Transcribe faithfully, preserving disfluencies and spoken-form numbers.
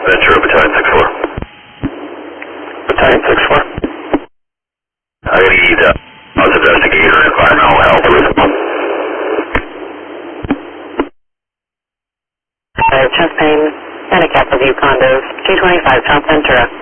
Ventura, Battalion six four. Battalion six four. I need uh, house investigator, environmental health, response. Uh, chest pain, panic attack of Condos, K twenty-five, South Ventura.